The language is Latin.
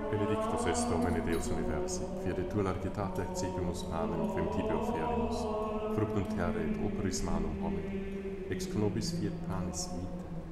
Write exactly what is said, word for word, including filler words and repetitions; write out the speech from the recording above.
Benedictus est Domine Deus universi, fiat et tua largitate exequimus panem femtibio ferimus, fructum terrae et operis manum homini, ex nobis fiat panis vita,